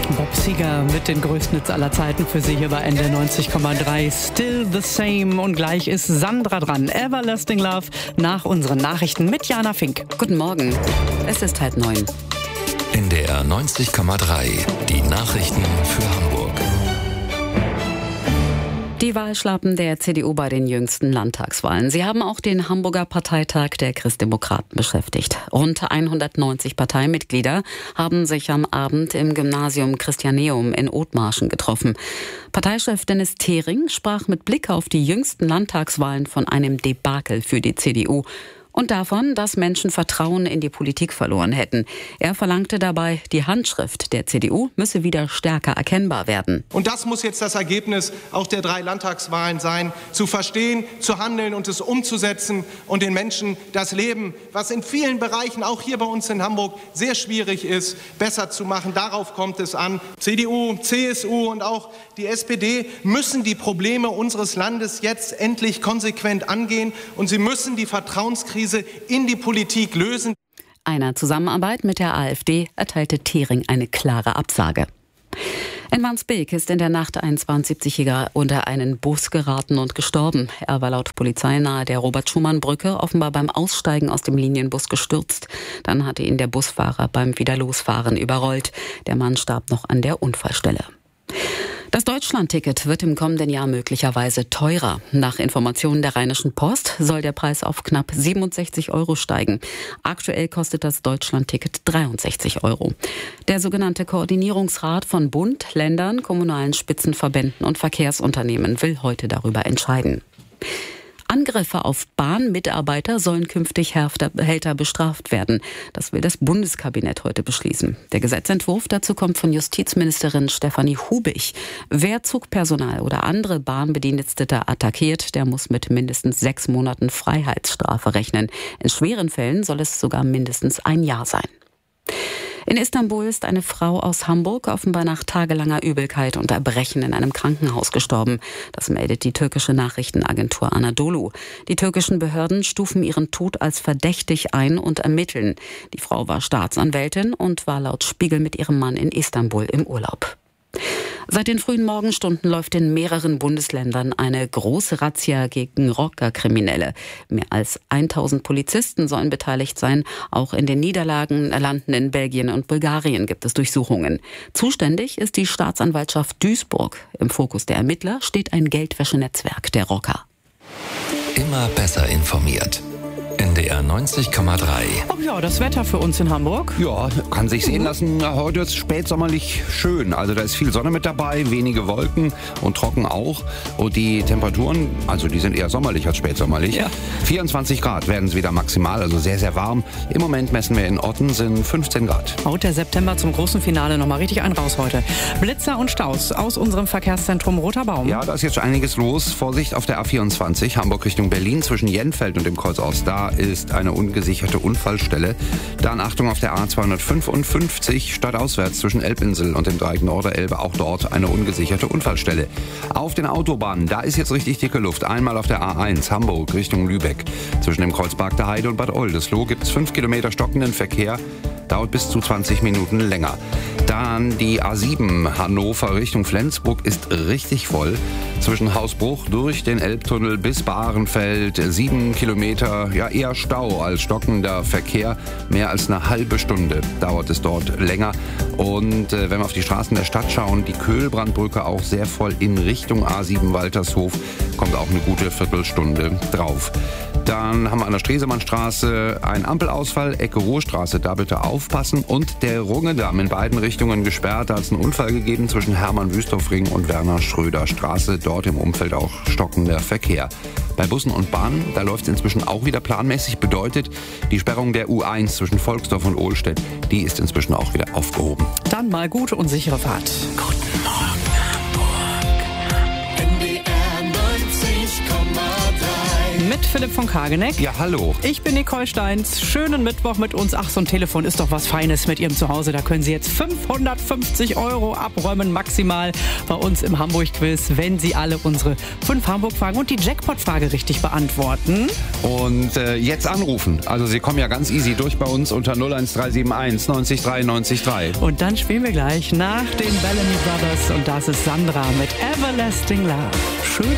Bob Seger mit den größten Hits aller Zeiten für Sie hier bei NDR 90,3. Still the same. Und gleich ist Sandra dran. Everlasting Love nach unseren Nachrichten mit Jana Fink. Guten Morgen. Es ist 8:30. NDR 90,3. Die Nachrichten für Hamburg. Die Wahlschlappen der CDU bei den jüngsten Landtagswahlen. Sie haben auch den Hamburger Parteitag der Christdemokraten beschäftigt. Rund 190 Parteimitglieder haben sich am Abend im Gymnasium Christianeum in Othmarschen getroffen. Parteichef Dennis Thering sprach mit Blick auf die jüngsten Landtagswahlen von einem Debakel für die CDU. Und davon, dass Menschen Vertrauen in die Politik verloren hätten. Er verlangte dabei, die Handschrift der CDU müsse wieder stärker erkennbar werden. Und das muss jetzt das Ergebnis auch der 3 Landtagswahlen sein, zu verstehen, zu handeln und es umzusetzen und den Menschen das Leben, was in vielen Bereichen, auch hier bei uns in Hamburg, sehr schwierig ist, besser zu machen. Darauf kommt es an. CDU, CSU und auch die SPD müssen die Probleme unseres Landes jetzt endlich konsequent angehen und sie müssen die Vertrauenskrise in die Politik lösen. Einer Zusammenarbeit mit der AfD erteilte Thering eine klare Absage. In Wandsbek ist in der Nacht ein 72-Jähriger unter einen Bus geraten und gestorben. Er war laut Polizei nahe der Robert-Schumann-Brücke offenbar beim Aussteigen aus dem Linienbus gestürzt. Dann hatte ihn der Busfahrer beim Wiederlosfahren überrollt. Der Mann starb noch an der Unfallstelle. Das Deutschland-Ticket wird im kommenden Jahr möglicherweise teurer. Nach Informationen der Rheinischen Post soll der Preis auf knapp 67 € steigen. Aktuell kostet das Deutschland-Ticket 63 €. Der sogenannte Koordinierungsrat von Bund, Ländern, kommunalen Spitzenverbänden und Verkehrsunternehmen will heute darüber entscheiden. Angriffe auf Bahnmitarbeiter sollen künftig härter bestraft werden. Das will das Bundeskabinett heute beschließen. Der Gesetzentwurf dazu kommt von Justizministerin Stefanie Hubig. Wer Zugpersonal oder andere Bahnbedienstete attackiert, der muss mit mindestens 6 Monaten Freiheitsstrafe rechnen. In schweren Fällen soll es sogar mindestens 1 Jahr sein. In Istanbul ist eine Frau aus Hamburg offenbar nach tagelanger Übelkeit und Erbrechen in einem Krankenhaus gestorben. Das meldet die türkische Nachrichtenagentur Anadolu. Die türkischen Behörden stufen ihren Tod als verdächtig ein und ermitteln. Die Frau war Staatsanwältin und war laut Spiegel mit ihrem Mann in Istanbul im Urlaub. Seit den frühen Morgenstunden läuft in mehreren Bundesländern eine große Razzia gegen Rockerkriminelle. Mehr als 1000 Polizisten sollen beteiligt sein. Auch in den Niederlanden in Belgien und Bulgarien gibt es Durchsuchungen. Zuständig ist die Staatsanwaltschaft Duisburg. Im Fokus der Ermittler steht ein Geldwäschenetzwerk der Rocker. Immer besser informiert. NDR 90,3. Oh ja, das Wetter für uns in Hamburg. Ja, kann sich sehen lassen. Heute ist spätsommerlich schön. Also da ist viel Sonne mit dabei, wenige Wolken und trocken auch. Und die Temperaturen, also die sind eher sommerlich als spätsommerlich. Ja. 24 Grad werden es wieder maximal, also sehr, sehr warm. Im Moment messen wir in Otten, sind 15 Grad. Haut der September zum großen Finale nochmal richtig ein raus heute. Blitzer und Staus aus unserem Verkehrszentrum Roter Baum. Ja, da ist jetzt einiges los. Vorsicht auf der A24, Hamburg Richtung Berlin, zwischen Jenfeld und dem Kreuz Ost. Da ist eine ungesicherte Unfallstelle. Dann Achtung auf der A255 stadtauswärts zwischen Elbinsel und dem Dreieck Norderelbe. Auch dort eine ungesicherte Unfallstelle. Auf den Autobahnen, da ist jetzt richtig dicke Luft. Einmal auf der A1 Hamburg Richtung Lübeck. Zwischen dem Kreuz Barkter Heide und Bad Oldesloe gibt es 5 Kilometer stockenden Verkehr. Dauert bis zu 20 Minuten länger. Dann die A7 Hannover Richtung Flensburg ist richtig voll. Zwischen Hausbruch durch den Elbtunnel bis Bahrenfeld 7 Kilometer, ja eher Stau als stockender Verkehr. Mehr als eine halbe Stunde dauert es dort länger. Und wenn wir auf die Straßen der Stadt schauen, die Köhlbrandbrücke auch sehr voll in Richtung A7 Waltershof. Kommt auch eine gute Viertelstunde drauf. Dann haben wir an der Stresemannstraße einen Ampelausfall, Ecke Ruhrstraße, da bitte aufpassen. Und der Rungedamm in beiden Richtungen gesperrt. Da hat es einen Unfall gegeben zwischen Hermann-Wüsthoff-Ring und Werner-Schröder-Straße. Dort im Umfeld auch stockender Verkehr. Bei Bussen und Bahnen, da läuft es inzwischen auch wieder planmäßig. Bedeutet, die Sperrung der U1 zwischen Volksdorf und Ohlstedt, die ist inzwischen auch wieder aufgehoben. Dann mal gute und sichere Fahrt. Guten Morgen, Hamburg. NDR 90,3. mit Philipp von Kageneck. Ja, hallo. Ich bin Nicole Steins. Schönen Mittwoch mit uns. Ach, so ein Telefon ist doch was Feines mit Ihrem Zuhause. Da können Sie jetzt 550 € abräumen maximal bei uns im Hamburg-Quiz, wenn Sie alle unsere 5 Hamburg-Fragen und die Jackpot-Frage richtig beantworten. Und jetzt anrufen. Also Sie kommen ja ganz easy durch bei uns unter 01371 90 3 90 3. Und dann spielen wir gleich nach den Bellamy Brothers und das ist Sandra mit Everlasting Love. Schön.